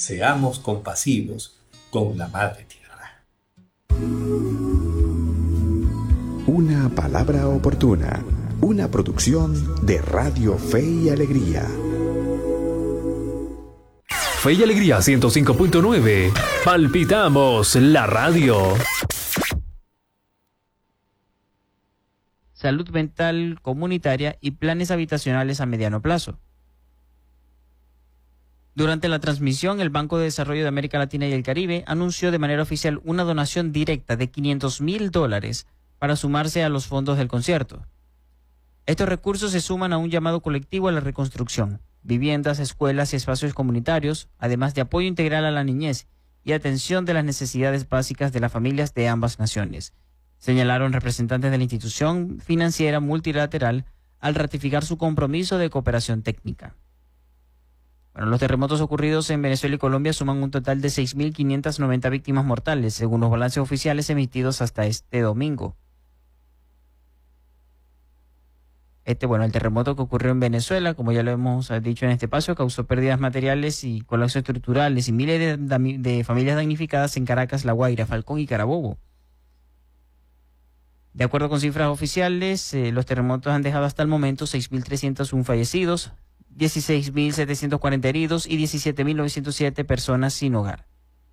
Seamos compasivos con la Madre Tierra. Una palabra oportuna, una producción de Radio Fe y Alegría. Fe y Alegría 105.9. Palpitamos la radio. Salud mental comunitaria y planes habitacionales a mediano plazo. Durante la transmisión, el Banco de Desarrollo de América Latina y el Caribe anunció de manera oficial una donación directa de $500,000 para sumarse a los fondos del concierto. Estos recursos se suman a un llamado colectivo a la reconstrucción, viviendas, escuelas y espacios comunitarios, además de apoyo integral a la niñez y atención de las necesidades básicas de las familias de ambas naciones, señalaron representantes de la institución financiera multilateral al ratificar su compromiso de cooperación técnica. Bueno, los terremotos ocurridos en Venezuela y Colombia suman un total de 6.590 víctimas mortales, según los balances oficiales emitidos hasta este domingo. El terremoto que ocurrió en Venezuela, como ya lo hemos dicho en este espacio, causó pérdidas materiales y colapsos estructurales y miles de familias damnificadas en Caracas, La Guaira, Falcón y Carabobo. De acuerdo con cifras oficiales, los terremotos han dejado hasta el momento 6.301 fallecidos, 16.740 heridos y 17.907 personas sin hogar.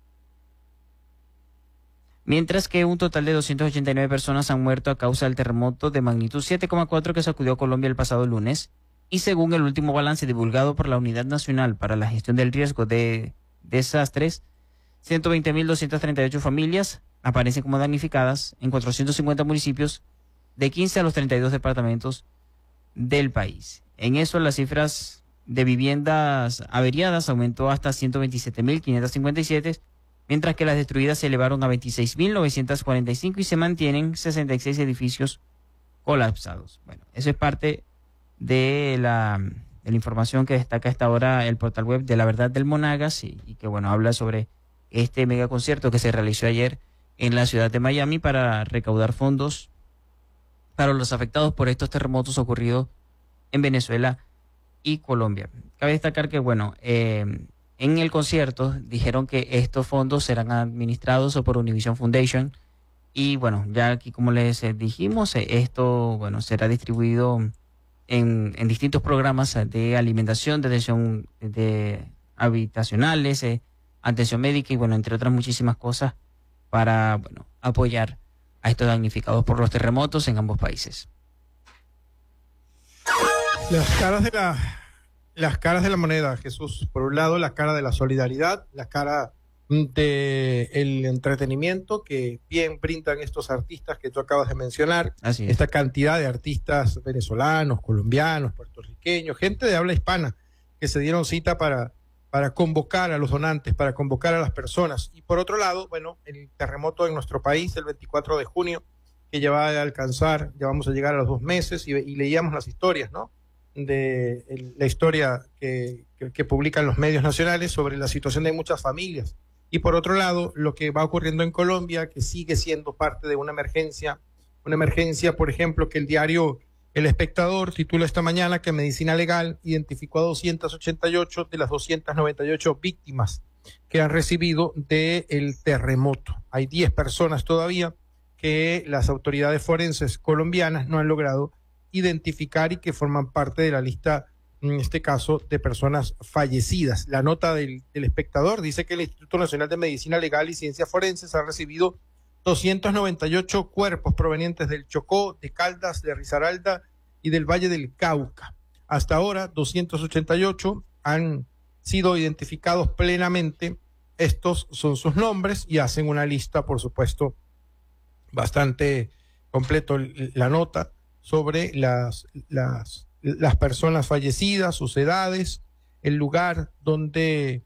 Mientras que un total de 289 personas han muerto a causa del terremoto de magnitud 7,4 que sacudió Colombia el pasado lunes, y según el último balance divulgado por la Unidad Nacional para la Gestión del Riesgo de Desastres, 120.238 familias aparecen como damnificadas en 450 municipios de 15 a los 32 departamentos del país. En eso, las cifras de viviendas averiadas aumentó hasta 127.557, mientras que las destruidas se elevaron a 26.945 y se mantienen 66 edificios colapsados. Bueno, eso es parte de la información que destaca a esta hora el portal web de La Verdad del Monagas y que, bueno, habla sobre este megaconcierto que se realizó ayer en la ciudad de Miami para recaudar fondos para los afectados por estos terremotos ocurridos en Venezuela y Colombia. Cabe destacar que, bueno, en el concierto dijeron que estos fondos serán administrados por Univision Foundation y, bueno, ya aquí, como les dijimos, esto, bueno, será distribuido en distintos programas de alimentación, de atención de habitacionales, atención médica y, bueno, entre otras muchísimas cosas para, bueno, apoyar a estos damnificados por los terremotos en ambos países. Las caras de la moneda, Jesús. Por un lado, la cara de la solidaridad, la cara del entretenimiento que bien brindan estos artistas que tú acabas de mencionar. Así es. Esta cantidad de artistas venezolanos, colombianos, puertorriqueños, gente de habla hispana que se dieron cita para convocar a los donantes, para convocar a las personas. Y por otro lado, bueno, el terremoto en nuestro país el 24 de junio, que ya va a alcanzar, ya vamos a llegar a los 2 meses y leíamos las historias, ¿no? De la historia que publican los medios nacionales sobre la situación de muchas familias. Y por otro lado, lo que va ocurriendo en Colombia, que sigue siendo parte de una emergencia, por ejemplo, que el diario El Espectador titula esta mañana que Medicina Legal identificó a 288 de las 298 víctimas que han recibido del terremoto. Hay 10 personas todavía que las autoridades forenses colombianas no han logrado identificar y que forman parte de la lista, en este caso, de personas fallecidas. La nota del Espectador dice que el Instituto Nacional de Medicina Legal y Ciencias Forenses ha recibido 298 cuerpos provenientes del Chocó, de Caldas, de Risaralda y del Valle del Cauca. Hasta ahora, 288 han sido identificados plenamente. Estos son sus nombres y hacen una lista, por supuesto, bastante completo la nota sobre las personas fallecidas, sus edades, el lugar donde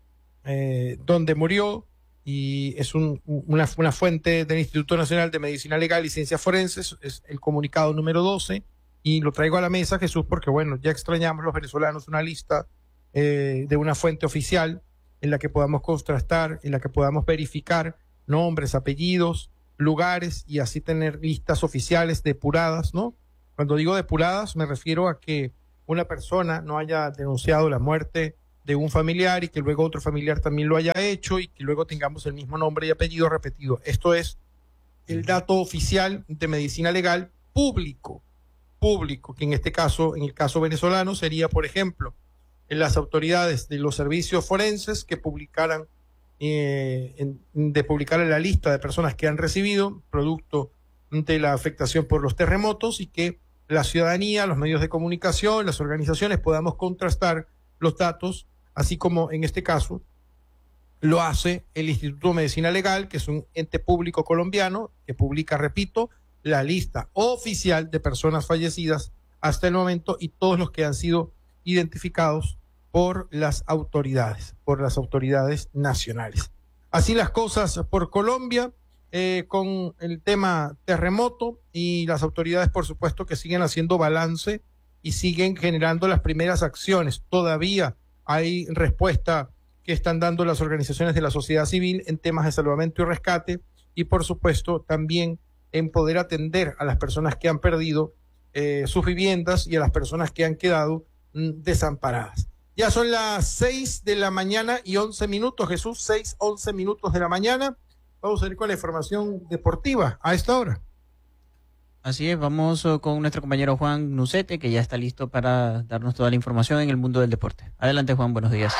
murió, y es una fuente del Instituto Nacional de Medicina Legal y Ciencias Forenses, es el comunicado número 12, y lo traigo a la mesa, Jesús, porque bueno, ya extrañamos los venezolanos una lista de una fuente oficial en la que podamos contrastar, en la que podamos verificar nombres, apellidos, lugares, y así tener listas oficiales depuradas, ¿no? Cuando digo depuradas me refiero a que una persona no haya denunciado la muerte de un familiar y que luego otro familiar también lo haya hecho y que luego tengamos el mismo nombre y apellido repetido. Esto es el dato oficial de medicina legal público, que en este caso, en el caso venezolano, sería, por ejemplo, en las autoridades de los servicios forenses que publicaran publicar la lista de personas que han recibido producto de la afectación por los terremotos y que la ciudadanía, los medios de comunicación, las organizaciones podamos contrastar los datos, así como en este caso lo hace el Instituto de Medicina Legal, que es un ente público colombiano que publica, repito, la lista oficial de personas fallecidas hasta el momento y todos los que han sido identificados por las autoridades nacionales. Así las cosas por Colombia, con el tema terremoto y las autoridades, por supuesto, que siguen haciendo balance y siguen generando las primeras acciones. Todavía hay respuesta que están dando las organizaciones de la sociedad civil en temas de salvamento y rescate y, por supuesto, también en poder atender a las personas que han perdido sus viviendas y a las personas que han quedado desamparadas. Ya son las 6 de la mañana y 11 minutos, Jesús, 6:11 minutos de la mañana. Vamos a ir con la información deportiva a esta hora. Así es, vamos con nuestro compañero Juan Nucete, que ya está listo para darnos toda la información en el mundo del deporte. Adelante, Juan, buenos días.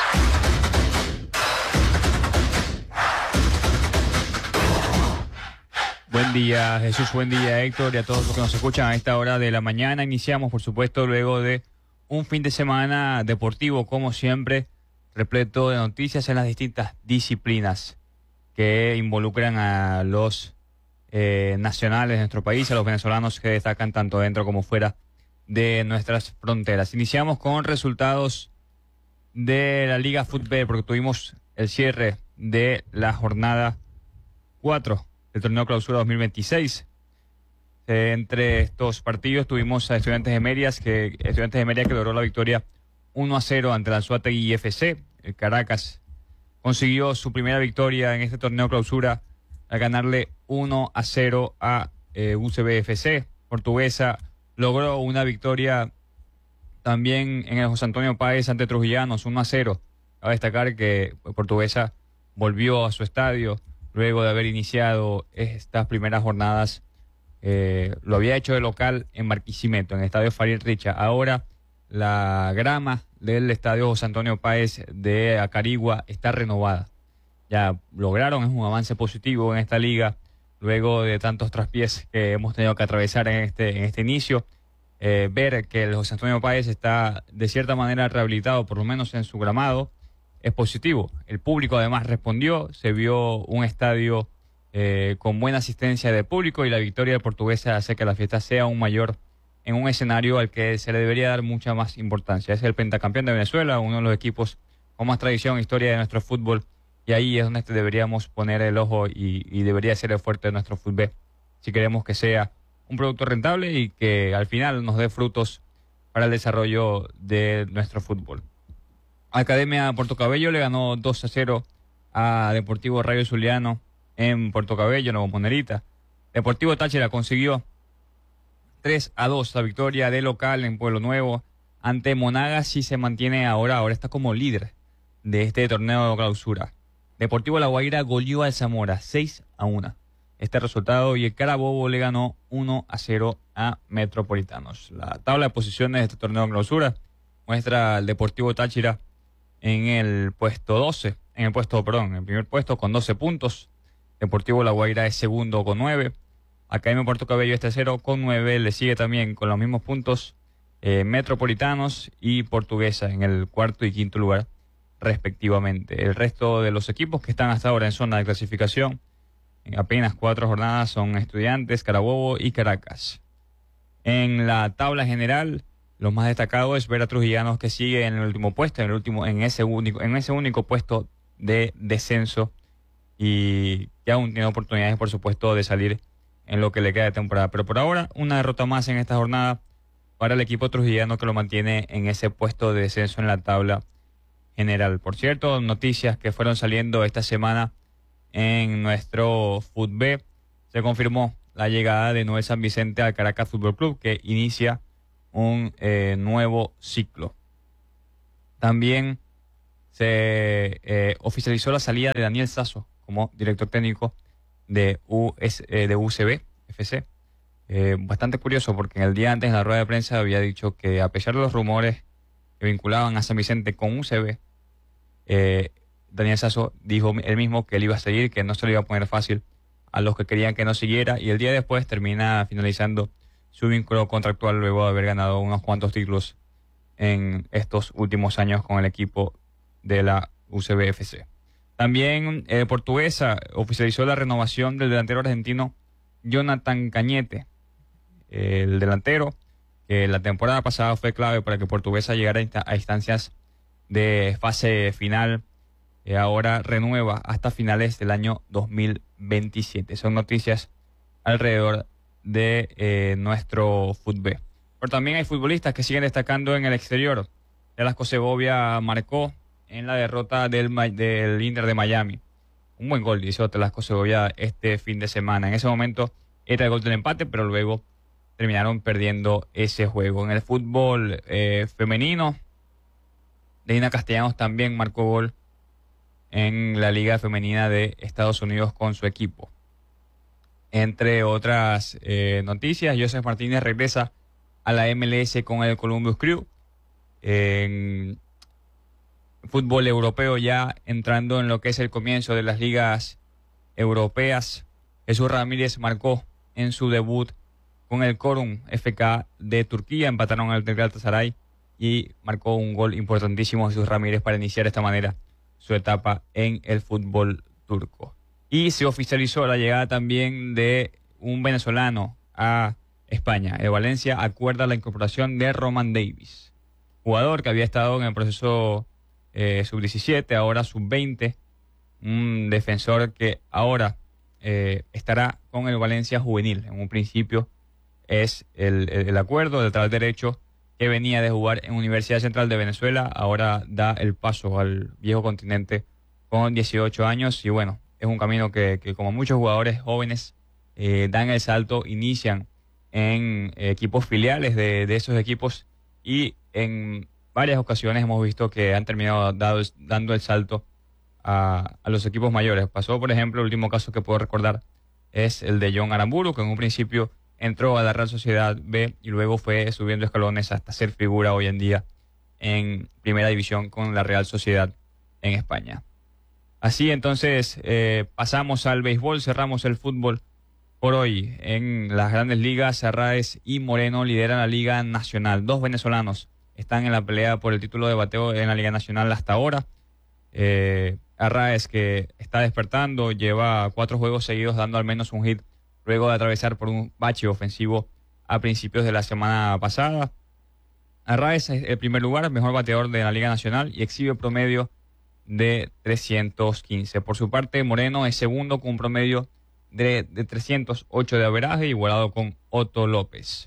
Buen día, Jesús, buen día, Héctor, y a todos los que nos escuchan a esta hora de la mañana. Iniciamos, por supuesto, luego de un fin de semana deportivo, como siempre, repleto de noticias en las distintas disciplinas que involucran a los nacionales de nuestro país, a los venezolanos que destacan tanto dentro como fuera de nuestras fronteras. Iniciamos con resultados de la Liga Fútbol, porque tuvimos el cierre de la jornada 4 del torneo Clausura 2026. Entre estos partidos tuvimos a Estudiantes de Mérida que logró la victoria 1-0 ante la Anzoátegui FC. El Caracas consiguió su primera victoria en este torneo Clausura al ganarle 1-0 a UCB FC. Portuguesa logró una victoria también en el José Antonio Páez ante Trujillanos, 1-0. Cabe destacar que Portuguesa volvió a su estadio luego de haber iniciado estas primeras jornadas. Lo había hecho de local en Barquisimeto, en el estadio Fariel Richa. Ahora la grama del estadio José Antonio Páez de Acarigua está renovada. Ya lograron, es un avance positivo en esta liga, luego de tantos traspiés que hemos tenido que atravesar en este inicio. Ver que el José Antonio Páez está de cierta manera rehabilitado, por lo menos en su gramado, es positivo. El público además respondió, se vio un estadio con buena asistencia de público y la victoria de Portuguesa hace que la fiesta sea aún mayor en un escenario al que se le debería dar mucha más importancia. Es el pentacampeón de Venezuela, uno de los equipos con más tradición e historia de nuestro fútbol, y ahí es donde deberíamos poner el ojo y debería ser el fuerte de nuestro fútbol si queremos que sea un producto rentable y que al final nos dé frutos para el desarrollo de nuestro fútbol. Academia Puerto Cabello le ganó 2-0 a Deportivo Rayo Zuliano en Puerto Cabello, Nuevo Monerita. Deportivo Táchira consiguió 3-2 la victoria de local en Pueblo Nuevo ante Monagas y se mantiene ahora está como líder de este torneo de Clausura. Deportivo La Guaira goleó al Zamora 6-1. Este resultado, y el Carabobo le ganó 1-0 a Metropolitanos. La tabla de posiciones de este torneo de Clausura muestra al Deportivo Táchira en el primer puesto con 12 puntos. Deportivo La Guaira es segundo con 9. Academia Puerto Cabello es tercero con 9. Le sigue también con los mismos puntos Metropolitanos y Portuguesa en el cuarto y quinto lugar respectivamente. El resto de los equipos que están hasta ahora en zona de clasificación, en apenas 4 jornadas, son Estudiantes, Carabobo y Caracas. En la tabla general, lo más destacado es ver a Trujillanos, que sigue en el último puesto, en ese único puesto de descenso, y que aún tiene oportunidades, por supuesto, de salir en lo que le queda de temporada. Pero por ahora, una derrota más en esta jornada para el equipo trujillano, que lo mantiene en ese puesto de descenso en la tabla general. Por cierto, noticias que fueron saliendo esta semana en nuestro fútbol. Se confirmó la llegada de Noel San Vicente al Caracas Fútbol Club, que inicia un nuevo ciclo. También se oficializó la salida de Daniel Sasso como director técnico de UCB FC. Bastante curioso porque en el día antes en la rueda de prensa había dicho que a pesar de los rumores que vinculaban a San Vicente con UCB, Daniel Sasso dijo él mismo que él iba a seguir, que no se lo iba a poner fácil a los que querían que no siguiera, y el día después termina finalizando su vínculo contractual luego de haber ganado unos cuantos títulos en estos últimos años con el equipo de la UCB-FC. También Portuguesa oficializó la renovación del delantero argentino Jonathan Cañete, el delantero que la temporada pasada fue clave para que Portuguesa llegara a instancias de fase final. Ahora renueva hasta finales del año 2027. Son noticias alrededor de nuestro fútbol. Pero también hay futbolistas que siguen destacando en el exterior. Velasco Segovia marcó en la derrota del Inter de Miami. Un buen gol hizo Velasco Segovia este fin de semana. En ese momento era el gol del empate, pero luego terminaron perdiendo ese juego. En el fútbol femenino, Deina Castellanos también marcó gol en la Liga Femenina de Estados Unidos con su equipo. Entre otras noticias, Joseph Martínez regresa a la MLS con el Columbus Crew. En fútbol europeo, ya entrando en lo que es el comienzo de las ligas europeas, Jesús Ramírez marcó en su debut con el Çorum FK de Turquía. Empataron al Galatasaray y marcó un gol importantísimo Jesús Ramírez para iniciar de esta manera su etapa en el fútbol turco. Y se oficializó la llegada también de un venezolano a España. El Valencia acuerda la incorporación de Roman Davis, jugador que había estado en el proceso sub-17, ahora sub-20, un defensor que ahora estará con el Valencia juvenil. En un principio es el acuerdo del lateral derecho que venía de jugar en Universidad Central de Venezuela, ahora da el paso al viejo continente con 18 años y bueno, es un camino que como muchos jugadores jóvenes dan el salto, inician en equipos filiales de esos equipos y en varias ocasiones hemos visto que han terminado dando el salto a los equipos mayores. Pasó, por ejemplo, el último caso que puedo recordar es el de John Aramburu, que en un principio entró a la Real Sociedad B y luego fue subiendo escalones hasta ser figura hoy en día en primera división con la Real Sociedad en España. Así entonces pasamos al béisbol, cerramos el fútbol por hoy. En las grandes ligas, Arraez y Moreno lideran la Liga Nacional. Dos venezolanos están en la pelea por el título de bateo en la Liga Nacional hasta ahora. Arraez, que está despertando, lleva 4 juegos seguidos dando al menos un hit luego de atravesar por un bache ofensivo a principios de la semana pasada. Arraez es el primer lugar, mejor bateador de la Liga Nacional y exhibe promedio de 315. Por su parte, Moreno es segundo con un promedio de 308 de averaje, igualado con Otto López.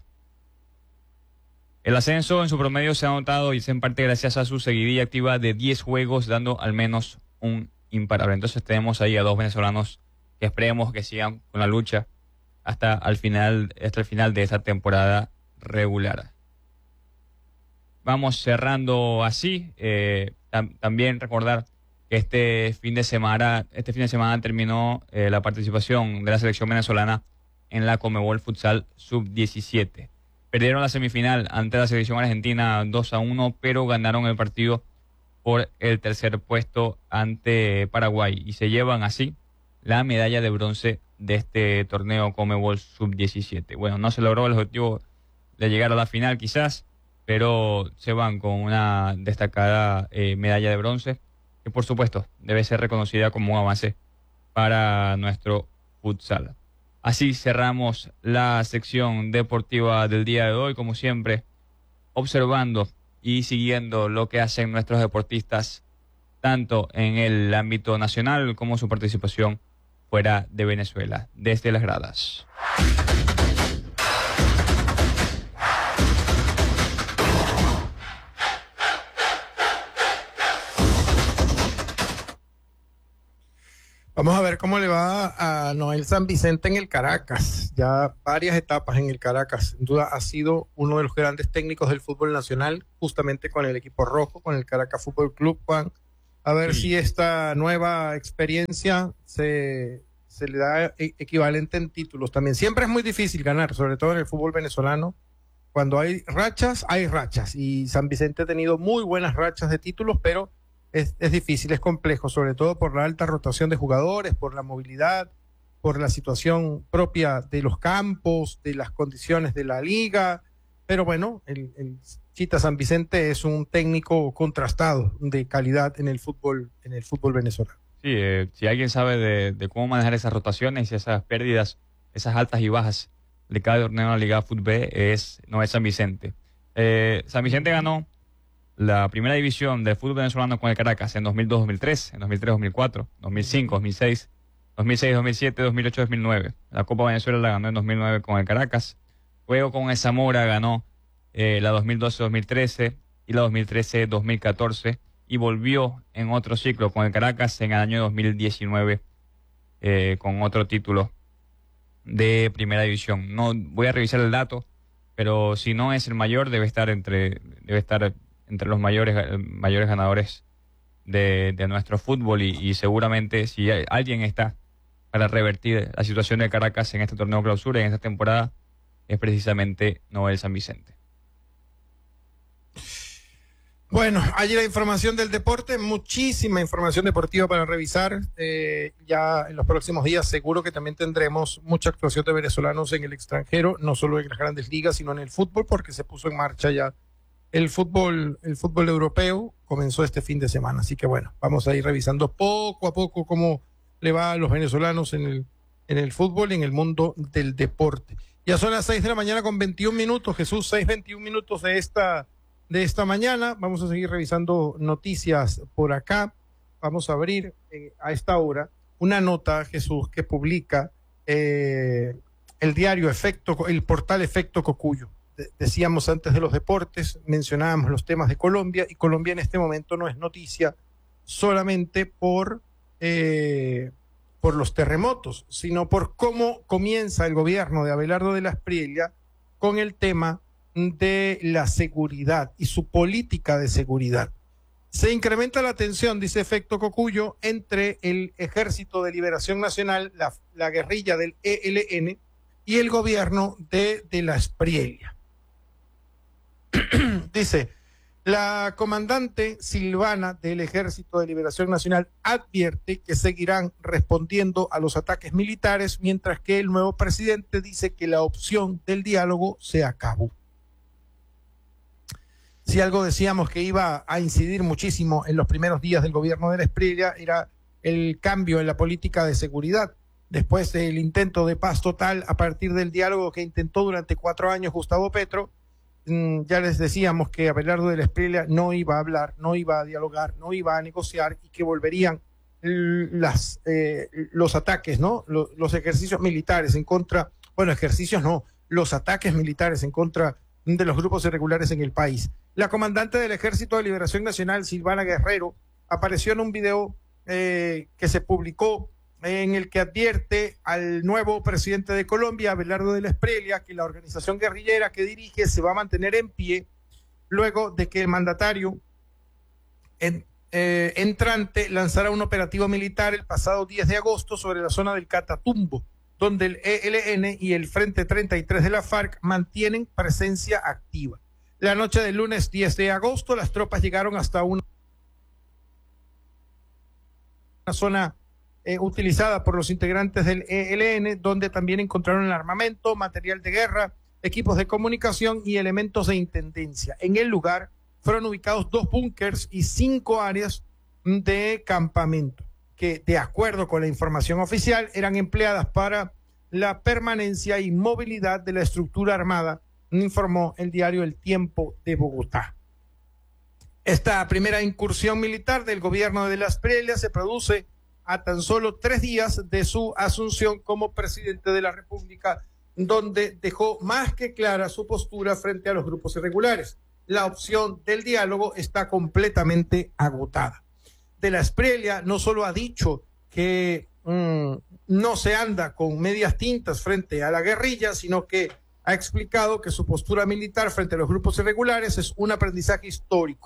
El ascenso en su promedio se ha notado y es en parte gracias a su seguidilla activa de 10 juegos, dando al menos un imparable. Entonces tenemos ahí a dos venezolanos que esperemos que sigan con la lucha hasta el final de esta temporada regular. Vamos cerrando así. También recordar que este fin de semana terminó la participación de la selección venezolana en la Conmebol Futsal Sub-17. Perdieron la semifinal ante la selección argentina 2-1, pero ganaron el partido por el tercer puesto ante Paraguay y se llevan así la medalla de bronce de este torneo Conmebol Sub-17. Bueno, no se logró el objetivo de llegar a la final quizás, pero se van con una destacada medalla de bronce que por supuesto debe ser reconocida como un avance para nuestro futsal. Así cerramos la sección deportiva del día de hoy, como siempre, observando y siguiendo lo que hacen nuestros deportistas, tanto en el ámbito nacional como su participación fuera de Venezuela, desde las gradas. Vamos a ver cómo le va a Noel San Vicente en el Caracas. Ya varias etapas en el Caracas. Sin duda ha sido uno de los grandes técnicos del fútbol nacional, justamente con el equipo rojo, con el Caracas Fútbol Club. Juan a ver si esta nueva experiencia se le da equivalente en títulos también. Siempre es muy difícil ganar, sobre todo en el fútbol venezolano. Cuando hay rachas, y San Vicente ha tenido muy buenas rachas de títulos, pero es difícil, es complejo, sobre todo por la alta rotación de jugadores, por la movilidad, por la situación propia de los campos, de las condiciones de la liga. Pero bueno, el Chita San Vicente es un técnico contrastado de calidad en el fútbol venezolano. Sí, si alguien sabe de cómo manejar esas rotaciones y esas pérdidas, esas altas y bajas de cada torneo de la Liga Fútbol B, no es San Vicente. San Vicente ganó la primera división del fútbol venezolano con el Caracas en 2002-2003, en 2003-2004, 2005-2006, 2006-2007, 2008-2009. La Copa Venezuela la ganó en 2009 con el Caracas. Luego con el Zamora ganó la 2012-2013 y la 2013-2014 y volvió en otro ciclo con el Caracas en el año 2019 con otro título de primera división. No voy a revisar el dato, pero si no es el mayor, debe estar entre los mayores ganadores de nuestro fútbol y seguramente si alguien está para revertir la situación de Caracas en este torneo clausura, en esta temporada, es precisamente Noel San Vicente. Bueno, allí la información del deporte, muchísima información deportiva para revisar. Ya en los próximos días seguro que también tendremos mucha actuación de venezolanos en el extranjero, no solo en las grandes ligas, sino en el fútbol, porque se puso en marcha ya el fútbol europeo, comenzó este fin de semana. Así que bueno, vamos a ir revisando poco a poco cómo le va a los venezolanos en el fútbol y en el mundo del deporte. Ya son las 6 de la mañana con 21 minutos, Jesús, 6:21 minutos de esta mañana. Vamos a seguir revisando noticias por acá. Vamos a abrir a esta hora una nota, Jesús, que publica el diario el portal Efecto Cocuyo. Decíamos antes de los deportes, mencionábamos los temas de Colombia, y Colombia en este momento no es noticia solamente por los terremotos, sino por cómo comienza el gobierno de Abelardo de la Espriella con el tema de la seguridad y su política de seguridad. Se incrementa la tensión, dice Efecto Cocuyo, entre el Ejército de Liberación Nacional, la guerrilla del ELN, y el gobierno de la Espriella. Dice, la comandante Silvana del Ejército de Liberación Nacional advierte que seguirán respondiendo a los ataques militares, mientras que el nuevo presidente dice que la opción del diálogo se acabó. Si algo decíamos que iba a incidir muchísimo en los primeros días del gobierno de la Espriella, era el cambio en la política de seguridad. Después del intento de paz total a partir del diálogo que intentó durante 4 años Gustavo Petro, ya les decíamos que Abelardo de la Espriella no iba a hablar, no iba a dialogar, no iba a negociar, y que volverían los ataques, ¿no? Los ejercicios militares en contra, los ataques militares en contra de los grupos irregulares en el país. La comandante del Ejército de Liberación Nacional, Silvana Guerrero, apareció en un video que se publicó en el que advierte al nuevo presidente de Colombia, Abelardo de la Espriella, que la organización guerrillera que dirige se va a mantener en pie luego de que el mandatario entrante lanzara un operativo militar el pasado 10 de agosto sobre la zona del Catatumbo, donde el ELN y el Frente 33 de la FARC mantienen presencia activa. La noche del lunes 10 de agosto, las tropas llegaron hasta una zona utilizada por los integrantes del ELN, donde también encontraron el armamento, material de guerra, equipos de comunicación y elementos de intendencia. En el lugar fueron ubicados 2 búnkers y 5 áreas de campamento, que de acuerdo con la información oficial eran empleadas para la permanencia y movilidad de la estructura armada, informó el diario El Tiempo de Bogotá. Esta primera incursión militar del gobierno de la Espriella se produce a tan solo 3 días de su asunción como presidente de la República, donde dejó más que clara su postura frente a los grupos irregulares. La opción del diálogo está completamente agotada. De la Espriella no solo ha dicho que no se anda con medias tintas frente a la guerrilla, sino que ha explicado que su postura militar frente a los grupos irregulares es un aprendizaje histórico.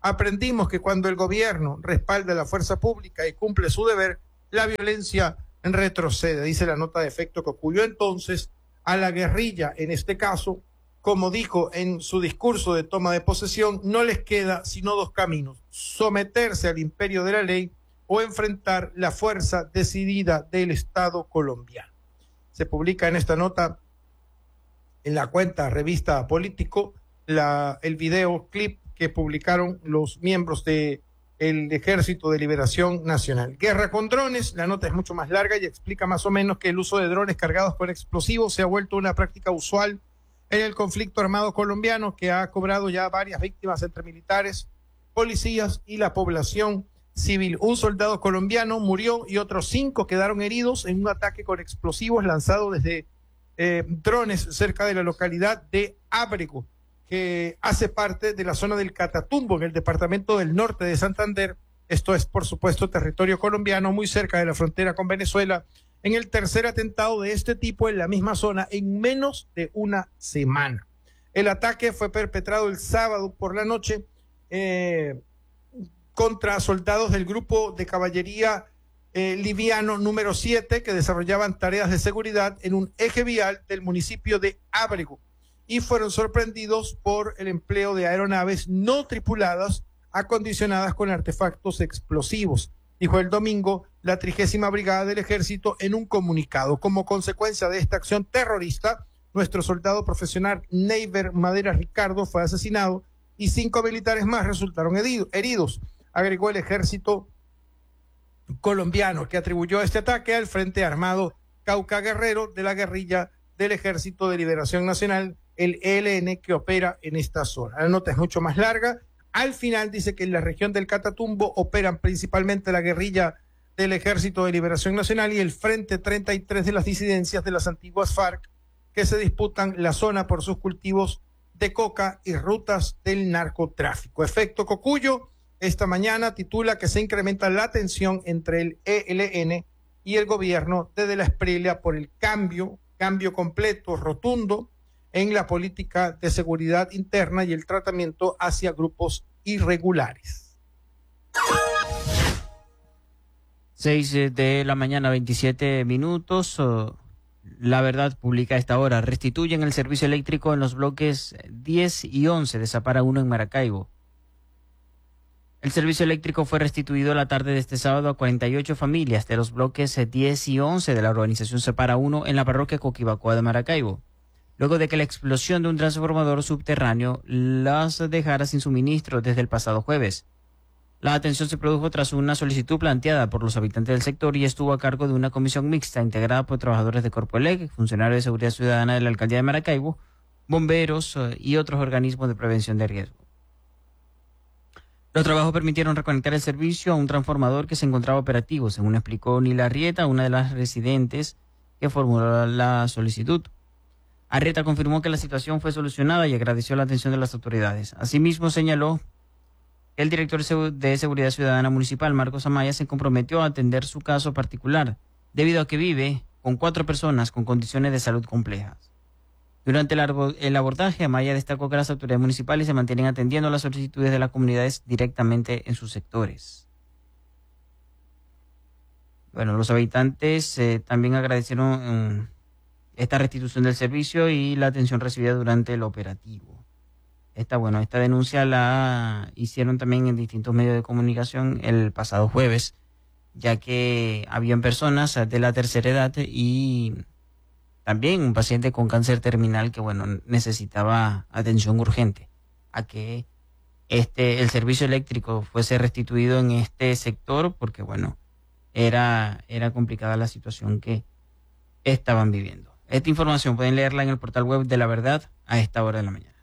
Aprendimos que cuando el gobierno respalda la fuerza pública y cumple su deber, la violencia retrocede, dice la nota de efecto Cocuyo. Entonces, a la guerrilla, en este caso, como dijo en su discurso de toma de posesión, no les queda sino dos caminos: someterse al imperio de la ley o enfrentar la fuerza decidida del Estado colombiano. Se publica en esta nota, en la cuenta Revista Político, el videoclip que publicaron los miembros del Ejército de Liberación Nacional. Guerra con drones, la nota es mucho más larga y explica más o menos que el uso de drones cargados con explosivos se ha vuelto una práctica usual en el conflicto armado colombiano, que ha cobrado ya varias víctimas entre militares, policías y la población civil. Un soldado colombiano murió y otros 5 quedaron heridos en un ataque con explosivos lanzado desde drones cerca de la localidad de Ábrego, que hace parte de la zona del Catatumbo, en el departamento del norte de Santander. Esto es, por supuesto, territorio colombiano, muy cerca de la frontera con Venezuela, en el tercer atentado de este tipo en la misma zona en menos de una semana. El ataque fue perpetrado el sábado por la noche contra soldados del grupo de caballería liviano número 7, que desarrollaban tareas de seguridad en un eje vial del municipio de Ábrego, y fueron sorprendidos por el empleo de aeronaves no tripuladas acondicionadas con artefactos explosivos, dijo el domingo la 30ª Brigada del Ejército en un comunicado. Como consecuencia de esta acción terrorista, nuestro soldado profesional Neiber Madera Ricardo fue asesinado y 5 militares más resultaron heridos, agregó el Ejército colombiano, que atribuyó este ataque al Frente Armado Cauca Guerrero de la guerrilla del Ejército de Liberación Nacional, el ELN, que opera en esta zona. La nota es mucho más larga. Al final dice que en la región del Catatumbo operan principalmente la guerrilla del Ejército de Liberación Nacional y el Frente 33 de las disidencias de las antiguas FARC, que se disputan la zona por sus cultivos de coca y rutas del narcotráfico. Efecto Cocuyo esta mañana titula que se incrementa la tensión entre el ELN y el gobierno desde la Esprilia por el cambio completo, rotundo, en la política de seguridad interna y el tratamiento hacia grupos irregulares. 6 de la mañana, 27 minutos. La Verdad publica a esta hora: restituyen el servicio eléctrico en los bloques 10 y 11 de Zapara 1 en Maracaibo. El servicio eléctrico fue restituido la tarde de este sábado a 48 familias de los bloques 10 y 11 de la urbanización Zapara 1 en la parroquia Coquibacoa de Maracaibo, luego de que la explosión de un transformador subterráneo las dejara sin suministro desde el pasado jueves. La atención se produjo tras una solicitud planteada por los habitantes del sector y estuvo a cargo de una comisión mixta integrada por trabajadores de Corpoelec, funcionarios de seguridad ciudadana de la alcaldía de Maracaibo, bomberos y otros organismos de prevención de riesgo. Los trabajos permitieron reconectar el servicio a un transformador que se encontraba operativo, según explicó Nila Arrieta, una de las residentes que formuló la solicitud. Arrieta confirmó que la situación fue solucionada y agradeció la atención de las autoridades. Asimismo, señaló que el director de Seguridad Ciudadana Municipal, Marcos Amaya, se comprometió a atender su caso particular, debido a que vive con 4 personas con condiciones de salud complejas. Durante el abordaje, Amaya destacó que las autoridades municipales se mantienen atendiendo las solicitudes de las comunidades directamente en sus sectores. Bueno, los habitantes también agradecieron esta restitución del servicio y la atención recibida durante el operativo. Esta denuncia la hicieron también en distintos medios de comunicación el pasado jueves, ya que habían personas de la tercera edad y también un paciente con cáncer terminal que necesitaba atención urgente a que el servicio eléctrico fuese restituido en este sector, porque era complicada la situación que estaban viviendo. Esta información pueden leerla en el portal web de La Verdad a esta hora de la mañana.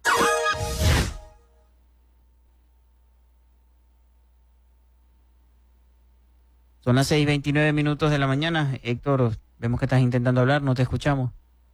Son las 6:29 minutos de la mañana. Héctor, vemos que estás intentando hablar, no te escuchamos.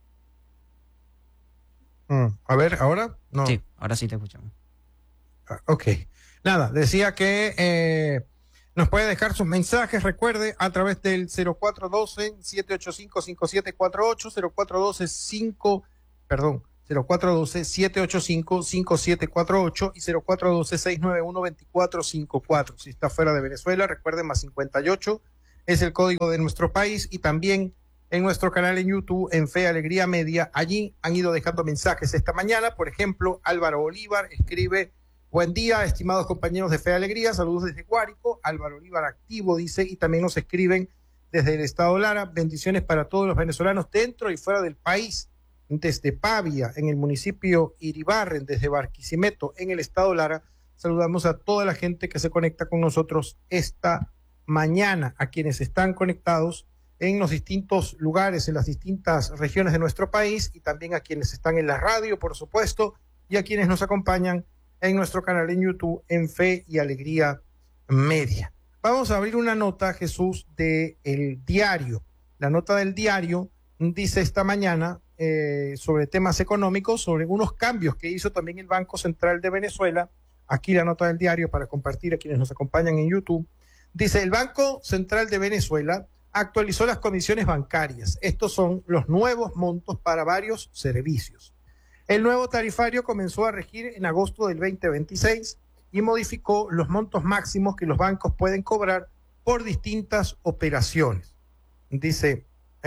A ver, ¿ahora? No. Sí, ahora sí te escuchamos. Ok. Nada, decía que nos puede dejar sus mensajes, recuerde, a través del 0412-785-5748, 0412-785-5748 y 0412-691-2454. Si está fuera de Venezuela, recuerden, más 58 es el código de nuestro país, y también en nuestro canal en YouTube, en Fe Alegría Media. Allí han ido dejando mensajes esta mañana. Por ejemplo, Álvaro Bolívar escribe: buen día, estimados compañeros de Fe Alegría, saludos desde Guárico. Álvaro Bolívar activo, dice, y también nos escriben desde el estado Lara: bendiciones para todos los venezolanos dentro y fuera del país. Desde Pavia, en el municipio Iribarren, desde Barquisimeto, en el estado Lara, saludamos a toda la gente que se conecta con nosotros esta mañana, a quienes están conectados en los distintos lugares, en las distintas regiones de nuestro país, y también a quienes están en la radio, por supuesto, y a quienes nos acompañan en nuestro canal en YouTube, en Fe y Alegría Media. Vamos a abrir una nota, Jesús, de El Diario. La nota del Diario dice esta mañana sobre temas económicos, sobre unos cambios que hizo también el Banco Central de Venezuela. Aquí la nota del Diario para compartir a quienes nos acompañan en YouTube. Dice: el Banco Central de Venezuela actualizó las comisiones bancarias. Estos son los nuevos montos para varios servicios. El nuevo tarifario comenzó a regir en agosto del 2026 y modificó los montos máximos que los bancos pueden cobrar por distintas operaciones. Dice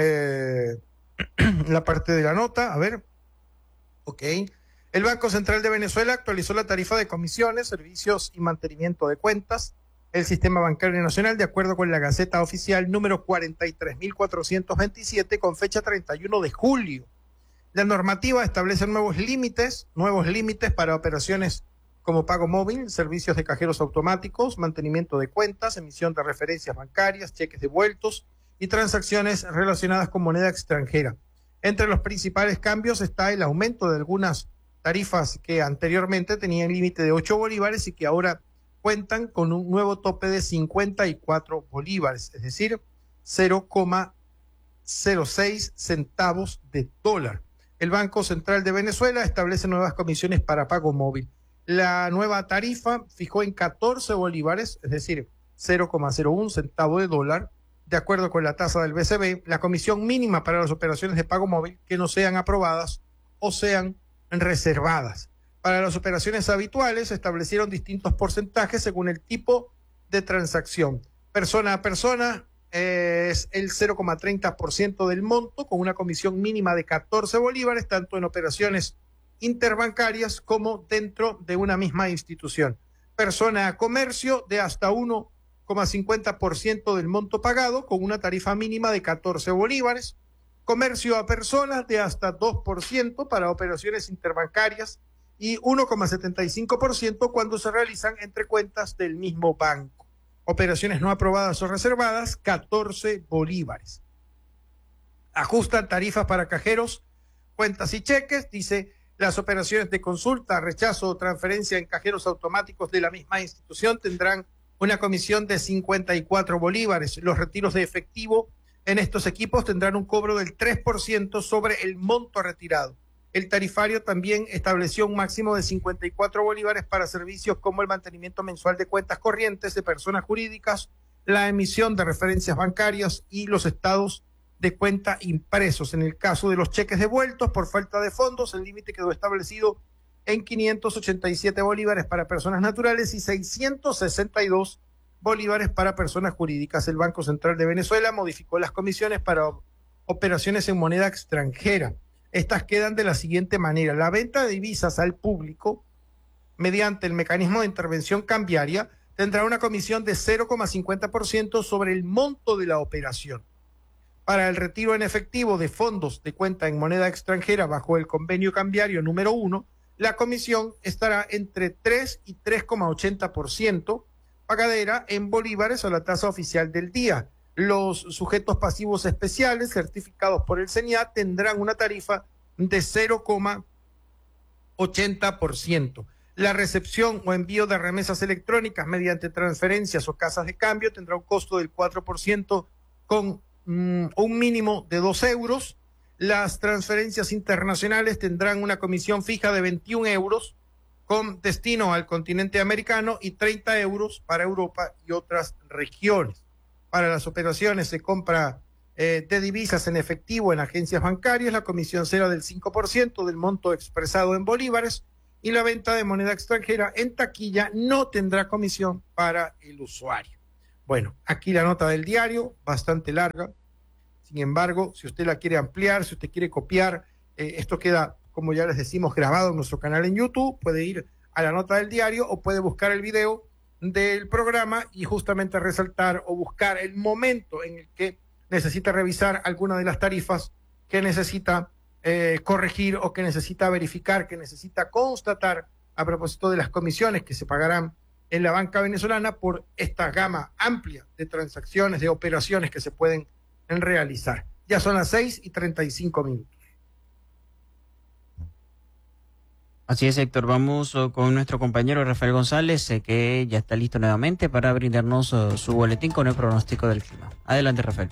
la parte de la nota, a ver, ok. El Banco Central de Venezuela actualizó la tarifa de comisiones, servicios y mantenimiento de cuentas, el Sistema Bancario Nacional, de acuerdo con la Gaceta Oficial número 43.427, con fecha 31 de julio. La normativa establece nuevos límites para operaciones como pago móvil, servicios de cajeros automáticos, mantenimiento de cuentas, emisión de referencias bancarias, cheques devueltos y transacciones relacionadas con moneda extranjera. Entre los principales cambios está el aumento de algunas tarifas que anteriormente tenían límite de 8 bolívares y que ahora cuentan con un nuevo tope de 54 bolívares, es decir, 0,06 centavos de dólar. El Banco Central de Venezuela establece nuevas comisiones para pago móvil. La nueva tarifa fijó en 14 bolívares, es decir, 0,01 centavo de dólar, de acuerdo con la tasa del BCB, la comisión mínima para las operaciones de pago móvil que no sean aprobadas o sean reservadas. Para las operaciones habituales se establecieron distintos porcentajes según el tipo de transacción. Persona a persona es el 0,30% del monto, con una comisión mínima de 14 bolívares, tanto en operaciones interbancarias como dentro de una misma institución. Persona a comercio de hasta 1,50% del monto pagado, con una tarifa mínima de 14 bolívares. Comercio a personas de hasta 2% para operaciones interbancarias y 1,75% cuando se realizan entre cuentas del mismo banco. Operaciones no aprobadas o reservadas, 14 bolívares. Ajustan tarifas para cajeros, cuentas y cheques. Dice: las operaciones de consulta, rechazo o transferencia en cajeros automáticos de la misma institución tendrán una comisión de 54 bolívares. Los retiros de efectivo en estos equipos tendrán un cobro del 3% sobre el monto retirado. El tarifario también estableció un máximo de 54 bolívares para servicios como el mantenimiento mensual de cuentas corrientes de personas jurídicas, la emisión de referencias bancarias y los estados de cuenta impresos. En el caso de los cheques devueltos por falta de fondos, el límite quedó establecido en 587 bolívares para personas naturales y 662 bolívares para personas jurídicas. El Banco Central de Venezuela modificó las comisiones para operaciones en moneda extranjera. Estas quedan de la siguiente manera: la venta de divisas al público mediante el mecanismo de intervención cambiaria tendrá una comisión de 0,50% sobre el monto de la operación. Para el retiro en efectivo de fondos de cuenta en moneda extranjera bajo el convenio cambiario número 1, la comisión estará entre 3 y 3,80%, pagadera en bolívares a la tasa oficial del día. Los sujetos pasivos especiales certificados por el CENIAT tendrán una tarifa de 0,80%. La recepción o envío de remesas electrónicas mediante transferencias o casas de cambio tendrá un costo del 4% con un mínimo de 2 euros. Las transferencias internacionales tendrán una comisión fija de 21 euros con destino al continente americano y 30 euros para Europa y otras regiones. Para las operaciones de compra de divisas en efectivo en agencias bancarias, la comisión será del 5% del monto expresado en bolívares, y la venta de moneda extranjera en taquilla no tendrá comisión para el usuario. Bueno, aquí la nota del diario, bastante larga. Sin embargo, si usted la quiere ampliar, si usted quiere copiar, esto queda, como ya les decimos, grabado en nuestro canal en YouTube. Puede ir a la nota del diario o puede buscar el video del programa y justamente resaltar o buscar el momento en el que necesita revisar alguna de las tarifas que necesita corregir o que necesita verificar, que necesita constatar a propósito de las comisiones que se pagarán en la banca venezolana por esta gama amplia de transacciones, de operaciones que se pueden realizar. Ya son las 6:35. Así es, Héctor. Vamos con nuestro compañero Rafael González, que ya está listo nuevamente para brindarnos su boletín con el pronóstico del clima. Adelante, Rafael.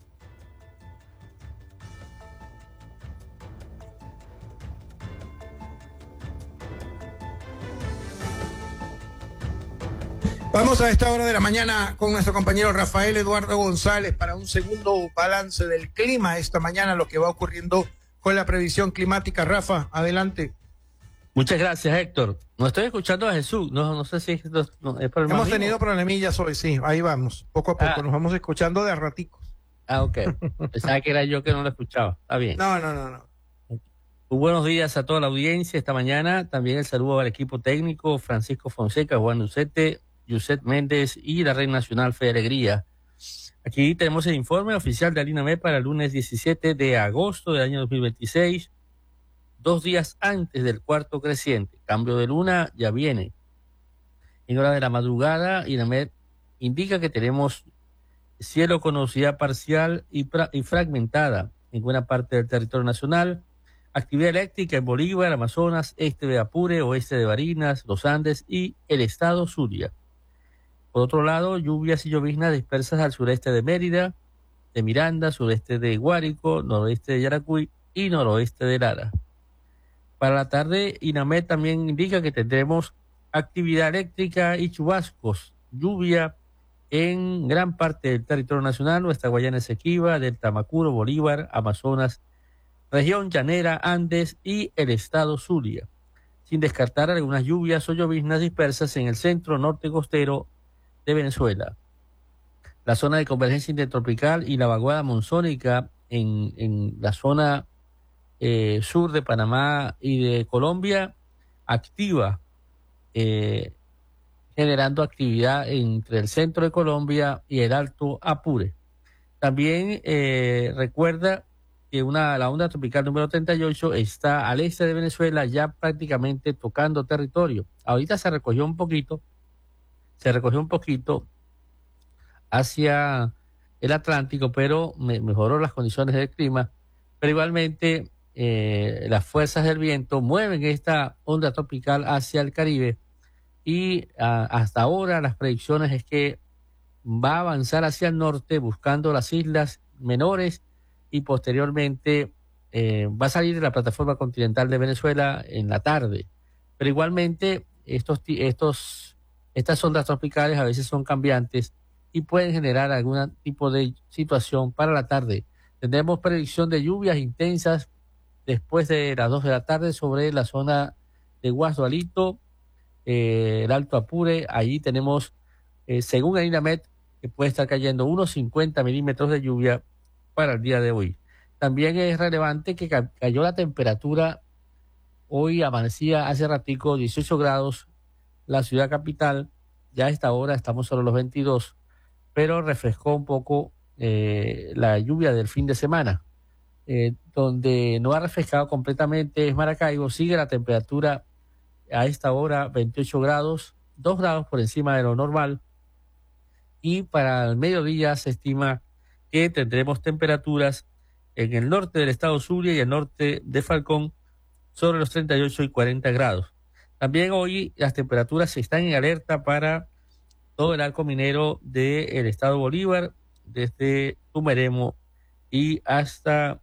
Vamos a esta hora de la mañana con nuestro compañero Rafael Eduardo González para un segundo balance del clima esta mañana, lo que va ocurriendo con la previsión climática. Rafa, adelante. Muchas gracias, Héctor. No estoy escuchando a Jesús. No sé si es por el Hemos tenido problemillas hoy, sí. Ahí vamos. Poco a poco. Nos vamos escuchando de a raticos. Ok. Pensaba que era yo que no lo escuchaba. Está bien. No. Muy buenos días a toda la audiencia esta mañana. También el saludo al equipo técnico, Francisco Fonseca, Juan Lucete, Yuset Méndez y la Red Nacional Fe y Alegría. Aquí tenemos el informe oficial de INAMED para el lunes 17 de agosto del año 2026. 2 días antes del cuarto creciente. Cambio de luna ya viene. En hora de la madrugada, INAMED indica que tenemos cielo con nubosidad parcial y fragmentada en buena parte del territorio nacional. Actividad eléctrica en Bolívar, Amazonas, este de Apure, oeste de Barinas, los Andes y el estado Zulia. Por otro lado, lluvias y lloviznas dispersas al sureste de Mérida, de Miranda, sureste de Guárico, noroeste de Yaracuy y noroeste de Lara. Para la tarde, INAMED también indica que tendremos actividad eléctrica y chubascos, lluvia en gran parte del territorio nacional, nuestra Guayana Esequiba, del Tamacuro, Bolívar, Amazonas, región llanera, Andes y el estado Zulia, sin descartar algunas lluvias o lloviznas dispersas en el centro norte costero de Venezuela. La zona de convergencia intertropical y la vaguada monzónica en la zona sur de Panamá y de Colombia activa, generando actividad entre el centro de Colombia y el Alto Apure. También recuerda que la onda tropical número 38 está al este de Venezuela, ya prácticamente tocando territorio. Ahorita se recogió un poquito hacia el Atlántico, pero mejoró las condiciones del clima. Pero igualmente las fuerzas del viento mueven esta onda tropical hacia el Caribe y hasta ahora las predicciones es que va a avanzar hacia el norte buscando las islas menores y posteriormente va a salir de la plataforma continental de Venezuela en la tarde. Pero igualmente estas ondas tropicales a veces son cambiantes y pueden generar algún tipo de situación para la tarde. Tendremos predicción de lluvias intensas después de las 2 de la tarde sobre la zona de Guasdualito, el Alto Apure. Allí tenemos, según el INAMED, que puede estar cayendo unos 50 milímetros de lluvia para el día de hoy. También es relevante que cayó la temperatura. Hoy amanecía hace ratico 18 grados la ciudad capital. Ya a esta hora estamos sobre los 22, pero refrescó un poco la lluvia del fin de semana. Donde no ha refrescado completamente es Maracaibo. Sigue la temperatura a esta hora 28 grados, 2 grados por encima de lo normal. Y para el mediodía se estima que tendremos temperaturas en el norte del estado Zulia y el norte de Falcón sobre los 38 y 40 grados. También hoy las temperaturas están en alerta para todo el arco minero del estado Bolívar, desde Tumeremo y hasta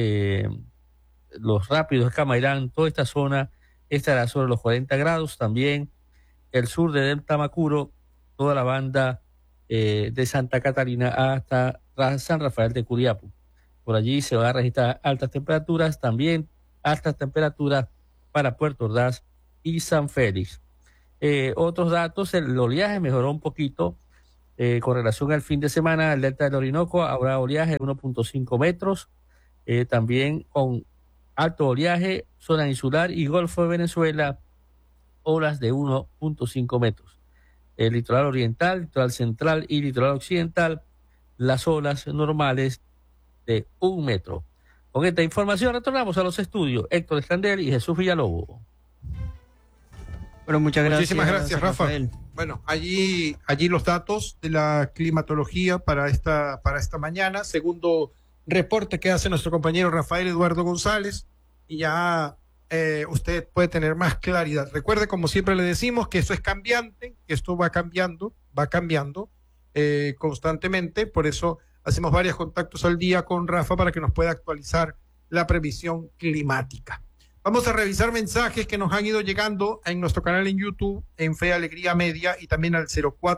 los rápidos de Camairán. Toda esta zona estará sobre los 40 grados. También el sur de Del Tamacuro, toda la banda de Santa Catarina hasta San Rafael de Curiapu. Por allí se van a registrar altas temperaturas, también altas temperaturas para Puerto Ordaz y San Félix. Otros datos, el oleaje mejoró un poquito con relación al fin de semana. El delta del Orinoco habrá oleaje de 1.5 metros, también con alto oleaje, zona insular y Golfo de Venezuela, olas de 1.5 metros. El litoral oriental, litoral central y litoral occidental, las olas normales de 1 metro. Con esta información retornamos a los estudios. Héctor Escandel y Jesús Villalobos. Bueno, muchas gracias. Muchísimas gracias, Rafa. Rafael. Bueno, allí los datos de la climatología para esta mañana. Segundo reporte que hace nuestro compañero Rafael Eduardo González. Y ya usted puede tener más claridad. Recuerde, como siempre le decimos, que esto es cambiante, que esto va cambiando constantemente. Por eso hacemos varios contactos al día con Rafa para que nos pueda actualizar la previsión climática. Vamos a revisar mensajes que nos han ido llegando en nuestro canal en YouTube, en Fe Alegría Media, y también al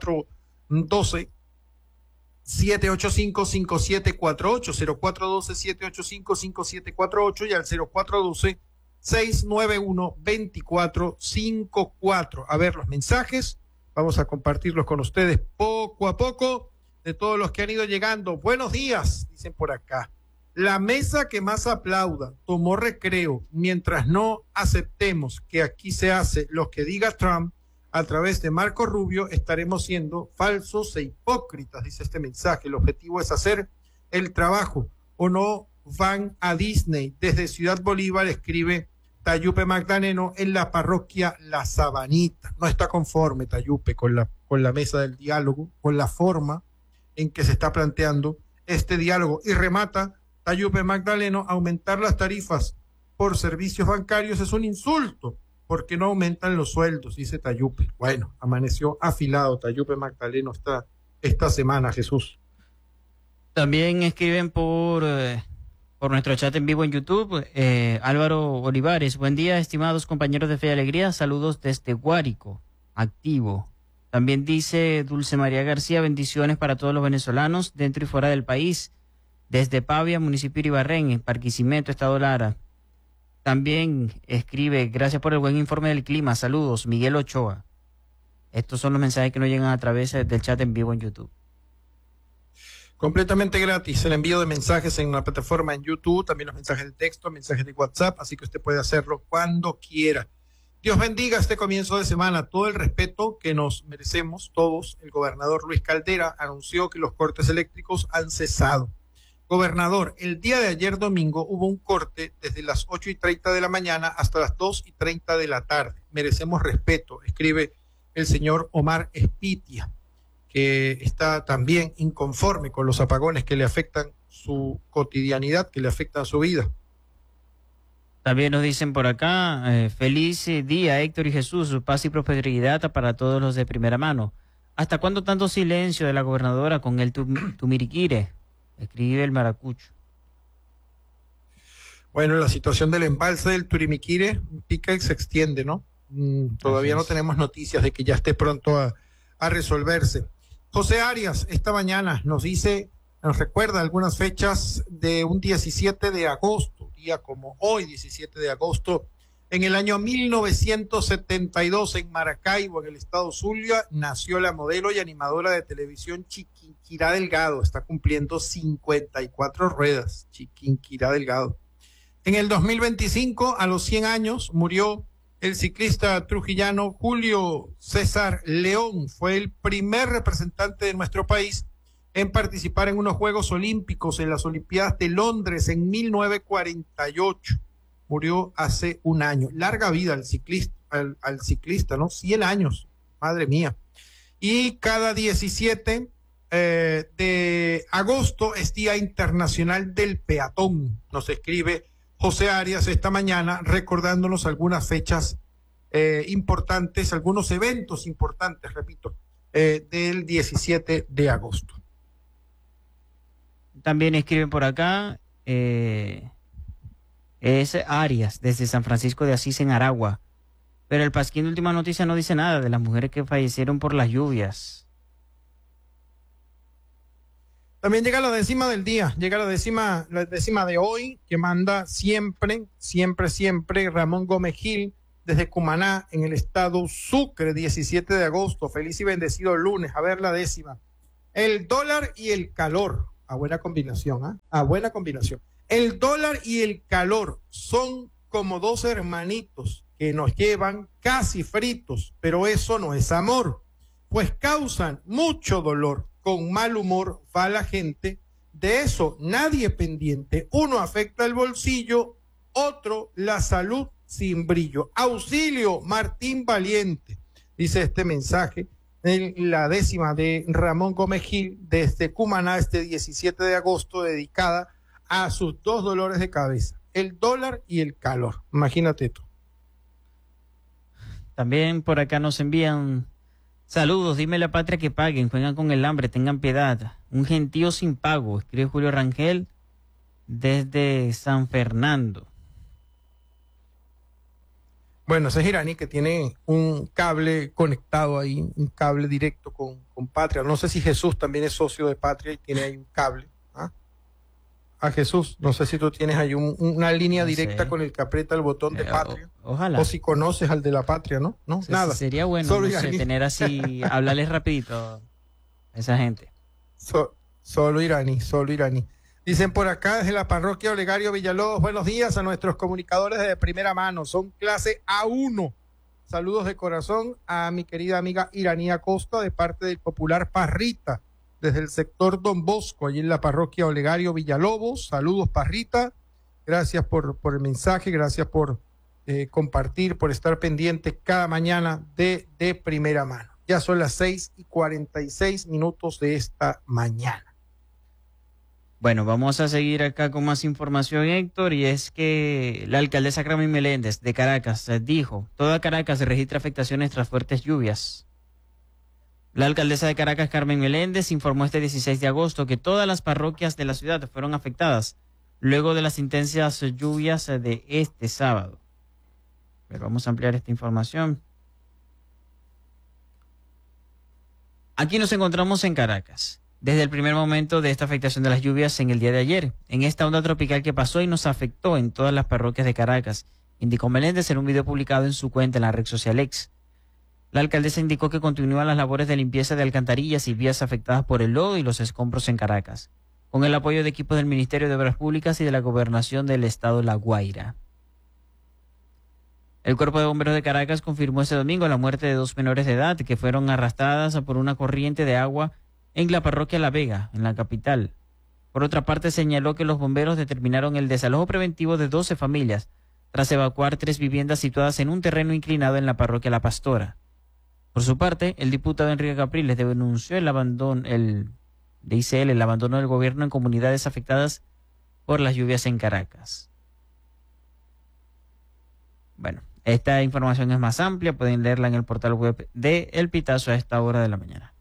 0412-785-5748, 0412-785-5748 y al 0412-691-2454. A ver los mensajes, vamos a compartirlos con ustedes poco a poco, de todos los que han ido llegando. Buenos días, dicen por acá. La mesa que más aplauda tomó recreo mientras no aceptemos que aquí se hace lo que diga Trump a través de Marco Rubio, estaremos siendo falsos e hipócritas, dice este mensaje. El objetivo es hacer el trabajo o no van a Disney. Desde Ciudad Bolívar escribe Tayupe Magdaleno en la parroquia La Sabanita. No está conforme Tayupe con la mesa del diálogo, con la forma en que se está planteando este diálogo, y remata Tayupe Magdaleno: aumentar las tarifas por servicios bancarios es un insulto, porque no aumentan los sueldos, dice Tayupe. Bueno, amaneció afilado Tayupe Magdaleno esta semana, Jesús. También escriben por nuestro chat en vivo en YouTube, Álvaro Olivares: buen día, estimados compañeros de Fe y Alegría, saludos desde Guárico, activo. También dice Dulce María García: bendiciones para todos los venezolanos dentro y fuera del país. Desde Pavia, municipio de Ibarren, en Barquisimeto, Estado Lara. También escribe: gracias por el buen informe del clima, saludos, Miguel Ochoa. Estos son los mensajes que nos llegan a través del chat en vivo en YouTube. Completamente gratis el envío de mensajes en la plataforma en YouTube, también los mensajes de texto, mensajes de WhatsApp, así que usted puede hacerlo cuando quiera. Dios bendiga este comienzo de semana, todo el respeto que nos merecemos todos. El gobernador Luis Caldera anunció que los cortes eléctricos han cesado. Gobernador, el día de ayer domingo hubo un corte desde las 8:30 de la mañana hasta las 2:30 de la tarde. Merecemos respeto, escribe el señor Omar Espitia, que está también inconforme con los apagones que le afectan su cotidianidad, que le afectan su vida. También nos dicen por acá: feliz día, Héctor y Jesús, paz y prosperidad para todos los de primera mano. ¿Hasta cuándo tanto silencio de la gobernadora con el Tumiriquire? Escribe el Maracucho. Bueno, la situación del embalse del Turimiquire pica y se extiende, ¿no? Todavía no tenemos noticias de que ya esté pronto a resolverse. José Arias, esta mañana nos recuerda algunas fechas de un 17 de agosto, día como hoy, 17 de agosto, en el año 1972, en Maracaibo, en el estado Zulia, nació la modelo y animadora de televisión Chiquinquirá Delgado. Está cumpliendo 54 ruedas, Chiquinquirá Delgado. En el 2025, a los 100 años, murió el ciclista trujillano Julio César León. Fue el primer representante de nuestro país en participar en unos Juegos Olímpicos en las Olimpiadas de Londres en 1948. Murió hace un año. Larga vida al ciclista, ¿no? 100 años, madre mía. Y cada 17 de agosto es Día Internacional del Peatón. Nos escribe José Arias esta mañana recordándonos algunas fechas importantes, algunos eventos importantes, repito, del 17 de agosto. También escriben por acá, es Arias, desde San Francisco de Asís, en Aragua. Pero el Pasquín de Última Noticia no dice nada de las mujeres que fallecieron por las lluvias. También llega la décima del día, llega la décima de hoy, que manda siempre Ramón Gómez Gil desde Cumaná, en el estado Sucre, 17 de agosto. Feliz y bendecido lunes. A ver la décima. El dólar y el calor. A buena combinación, ¿ah? A buena combinación. El dólar y el calor son como dos hermanitos que nos llevan casi fritos, pero eso no es amor, pues causan mucho dolor. Con mal humor va la gente, de eso nadie pendiente. Uno afecta el bolsillo, otro la salud sin brillo. Auxilio, Martín Valiente, dice este mensaje en la décima de Ramón Gómez Gil desde Cumaná, este 17 de agosto, dedicada a sus dos dolores de cabeza, el dólar y el calor. Imagínate tú. También por acá nos envían saludos, dime a la patria que paguen, juegan con el hambre, tengan piedad. Un gentío sin pago, escribe Julio Rangel desde San Fernando. Bueno, ese es Iraní que tiene un cable conectado ahí, un cable directo con Patria. No sé si Jesús también es socio de Patria y tiene ahí un cable. ¿Ah? A Jesús, no sé si tú tienes ahí una línea directa con el que aprieta el botón de Patria. Ojalá. O si conoces al de la Patria, ¿no? No, Sí, nada. Sería bueno, Solo no sé, Iraní. tener así, hablarles rapidito a esa gente. Solo Iraní. Dicen por acá desde la parroquia Olegario Villalobos, buenos días a nuestros comunicadores de primera mano, son clase A1. Saludos de corazón a mi querida amiga Iraní Acosta de parte del popular Parrita, desde el sector Don Bosco, allí en la parroquia Olegario Villalobos. Saludos, Parrita, gracias por el mensaje, gracias por compartir, por estar pendiente cada mañana de primera mano. Ya son las 6:46 de esta mañana. Bueno, vamos a seguir acá con más información, Héctor, y es que la alcaldesa Carmen Meléndez de Caracas dijo, toda Caracas registra afectaciones tras fuertes lluvias. La alcaldesa de Caracas, Carmen Meléndez, informó este 16 de agosto que todas las parroquias de la ciudad fueron afectadas luego de las intensas lluvias de este sábado. Pero vamos a ampliar esta información. Aquí nos encontramos en Caracas. Desde el primer momento de esta afectación de las lluvias en el día de ayer, en esta onda tropical que pasó y nos afectó en todas las parroquias de Caracas, indicó Meléndez en un video publicado en su cuenta en la red social X. La alcaldesa indicó que continúan las labores de limpieza de alcantarillas y vías afectadas por el lodo y los escombros en Caracas, con el apoyo de equipos del Ministerio de Obras Públicas y de la Gobernación del Estado La Guaira. El Cuerpo de Bomberos de Caracas confirmó este domingo la muerte de 2 menores de edad que fueron arrastradas por una corriente de agua en la parroquia La Vega, en la capital. Por otra parte, señaló que los bomberos determinaron el desalojo preventivo de 12 familias tras evacuar 3 viviendas situadas en un terreno inclinado en la parroquia La Pastora. Por su parte, el diputado Enrique Capriles denunció el abandono del gobierno en comunidades afectadas por las lluvias en Caracas. Bueno, esta información es más amplia, pueden leerla en el portal web de El Pitazo a esta hora de la mañana.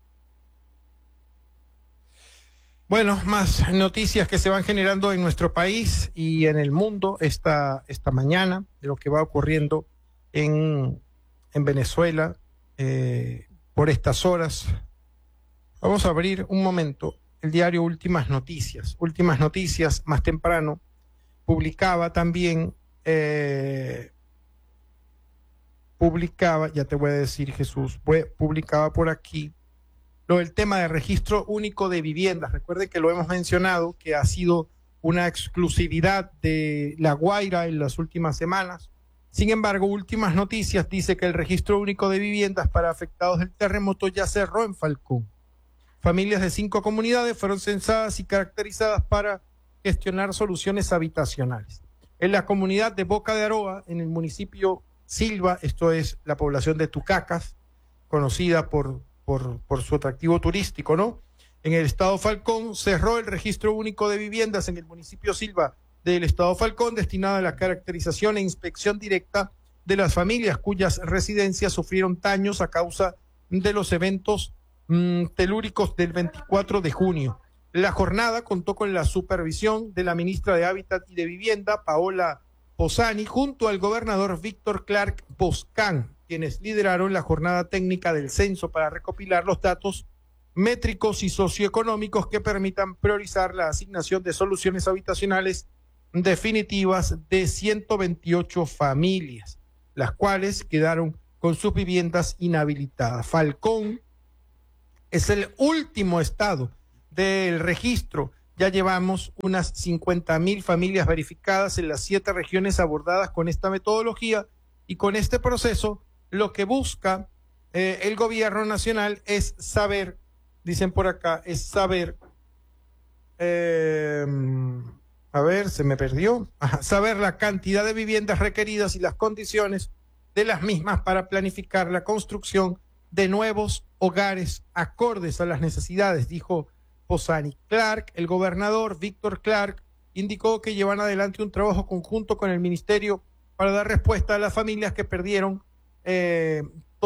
Bueno, más noticias que se van generando en nuestro país y en el mundo esta mañana, de lo que va ocurriendo en Venezuela por estas horas. Vamos a abrir un momento el diario Últimas Noticias. Últimas Noticias, más temprano, publicaba también, ya te voy a decir, Jesús, publicaba por aquí el tema del registro único de viviendas. Recuerden que lo hemos mencionado, que ha sido una exclusividad de La Guaira en las últimas semanas. Sin embargo, Últimas Noticias dice que el registro único de viviendas para afectados del terremoto ya cerró en Falcón. Familias de 5 comunidades fueron censadas y caracterizadas para gestionar soluciones habitacionales. En la comunidad de Boca de Aroa, en el municipio Silva, esto es la población de Tucacas, conocida por su atractivo turístico, ¿no? En el estado Falcón cerró el registro único de viviendas en el municipio Silva del estado Falcón, destinado a la caracterización e inspección directa de las familias cuyas residencias sufrieron daños a causa de los eventos telúricos del 24 de junio. La jornada contó con la supervisión de la ministra de Hábitat y de Vivienda, Paola Posani, junto al gobernador Víctor Clark Boscán, quienes lideraron la jornada técnica del censo para recopilar los datos métricos y socioeconómicos que permitan priorizar la asignación de soluciones habitacionales definitivas de 128 familias, las cuales quedaron con sus viviendas inhabilitadas. Falcón es el último estado del registro. Ya llevamos unas 50.000 familias verificadas en las 7 regiones abordadas con esta metodología, y con este proceso lo que busca el gobierno nacional es saber, dicen por acá, es saber, a ver, se me perdió, saber la cantidad de viviendas requeridas y las condiciones de las mismas para planificar la construcción de nuevos hogares acordes a las necesidades, dijo Posani. Clark, el gobernador Víctor Clark, indicó que llevan adelante un trabajo conjunto con el ministerio para dar respuesta a las familias que perdieron que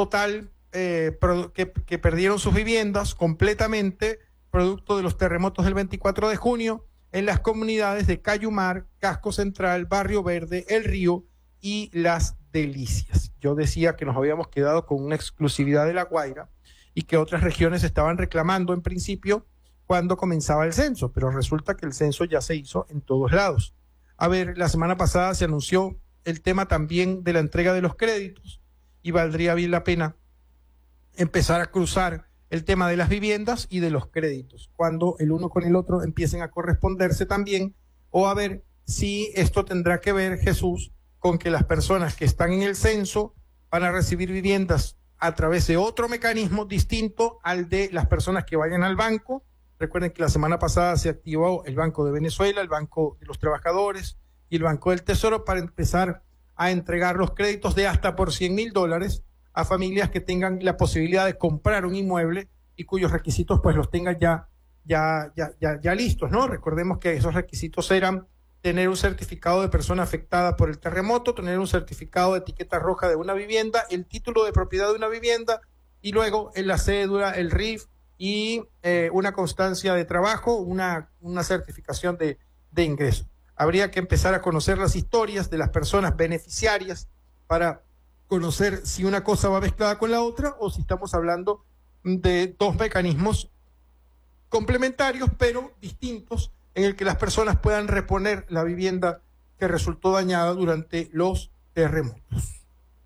perdieron sus viviendas completamente producto de los terremotos del 24 de junio en las comunidades de Cayumar, Casco Central, Barrio Verde, El Río y Las Delicias. Yo decía que nos habíamos quedado con una exclusividad de La Guaira y que otras regiones estaban reclamando en principio cuando comenzaba el censo, pero resulta que el censo ya se hizo en todos lados. A ver, la semana pasada se anunció el tema también de la entrega de los créditos, y valdría bien la pena empezar a cruzar el tema de las viviendas y de los créditos, cuando el uno con el otro empiecen a corresponderse también, o a ver si esto tendrá que ver, Jesús, con que las personas que están en el censo van a recibir viviendas a través de otro mecanismo distinto al de las personas que vayan al banco. Recuerden que la semana pasada se activó el Banco de Venezuela, el Banco de los Trabajadores y el Banco del Tesoro para empezar a entregar los créditos de hasta por $100,000 a familias que tengan la posibilidad de comprar un inmueble y cuyos requisitos pues los tengan ya listos, ¿no? Recordemos que esos requisitos eran tener un certificado de persona afectada por el terremoto, tener un certificado de etiqueta roja de una vivienda, el título de propiedad de una vivienda y luego en la cédula, el RIF y una constancia de trabajo, una certificación de ingreso. Habría que empezar a conocer las historias de las personas beneficiarias para conocer si una cosa va mezclada con la otra o si estamos hablando de dos mecanismos complementarios pero distintos en el que las personas puedan reponer la vivienda que resultó dañada durante los terremotos.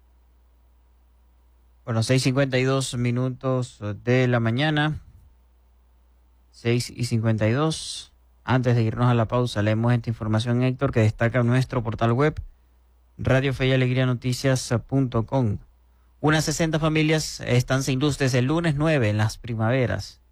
Bueno, 6:52 de la mañana. 6:52. Antes de irnos a la pausa, leemos esta información, Héctor, que destaca nuestro portal web, Radio Fe y Alegría Noticias.com. Unas 60 familias están sin luz desde el lunes 9 en Las Primaveras.